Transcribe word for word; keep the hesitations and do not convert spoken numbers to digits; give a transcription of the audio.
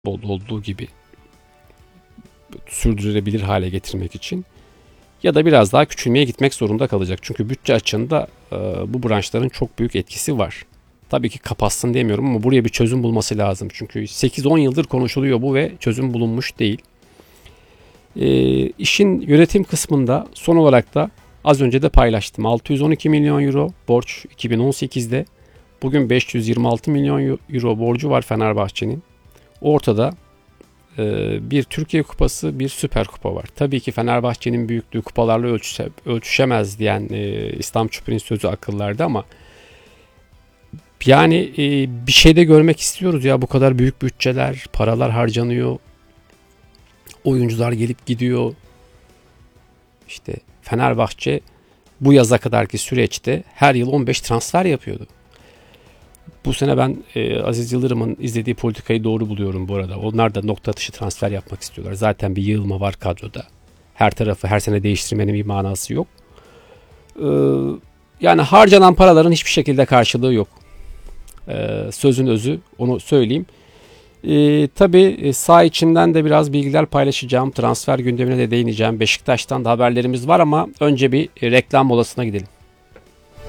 olduğu gibi sürdürülebilir hale getirmek için ya da biraz daha küçülmeye gitmek zorunda kalacak. Çünkü bütçe açığında e, bu branşların çok büyük etkisi var. Tabii ki kapatsın demiyorum ama buraya bir çözüm bulması lazım. Çünkü sekiz on yıldır konuşuluyor bu ve çözüm bulunmuş değil. E, işin yönetim kısmında son olarak da az önce de paylaştım. altı yüz on iki milyon euro borç iki bin on sekizde. Bugün beş yüz yirmi altı milyon euro borcu var Fenerbahçe'nin. Ortada bir Türkiye Kupası, bir Süper Kupa var. Tabii ki Fenerbahçe'nin büyüklüğü kupalarla ölçüşe, ölçüşemez diyen e, İslam Çupri'nin sözü akıllarda ama yani e, bir şey de görmek istiyoruz ya, bu kadar büyük bütçeler, paralar harcanıyor. Oyuncular gelip gidiyor. İşte Fenerbahçe bu yaza kadarki süreçte her yıl on beş transfer yapıyordu. Bu sene ben e, Aziz Yıldırım'ın izlediği politikayı doğru buluyorum bu arada. Onlar da nokta atışı transfer yapmak istiyorlar. Zaten bir yığılma var kadroda. Her tarafı her sene değiştirmenin bir manası yok. Ee, yani harcanan paraların hiçbir şekilde karşılığı yok. Ee, sözün özü, onu söyleyeyim. Ee, tabii saha içinden de biraz bilgiler paylaşacağım. Transfer gündemine de değineceğim. Beşiktaş'tan da haberlerimiz var ama önce bir reklam molasına gidelim.